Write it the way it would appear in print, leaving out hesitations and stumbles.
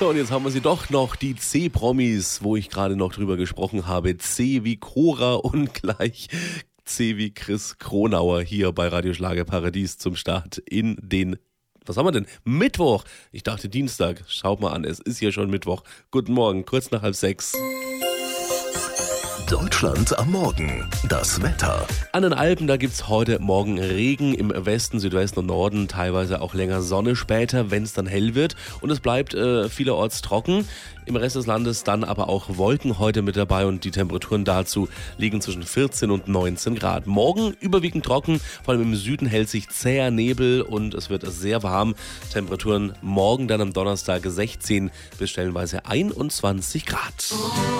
So, und jetzt haben wir sie doch noch, die C-Promis, wo ich gerade noch drüber gesprochen habe. C wie Cora und gleich C wie Chris Kronauer hier bei Radio Schlagerparadies zum Start in den, was haben wir denn? Mittwoch. Ich dachte Dienstag. Schaut mal an, es ist ja schon Mittwoch. Guten Morgen, kurz nach 5:30. Deutschland am Morgen. Das Wetter. An den Alpen, da gibt's heute Morgen Regen, im Westen, Südwesten und Norden teilweise auch länger Sonne später, wenn es dann hell wird. Und es bleibt vielerorts trocken. Im Rest des Landes dann aber auch Wolken heute mit dabei und die Temperaturen dazu liegen zwischen 14 und 19 Grad. Morgen überwiegend trocken, vor allem im Süden hält sich zäher Nebel und es wird sehr warm. Temperaturen morgen dann am Donnerstag 16 bis stellenweise 21 Grad.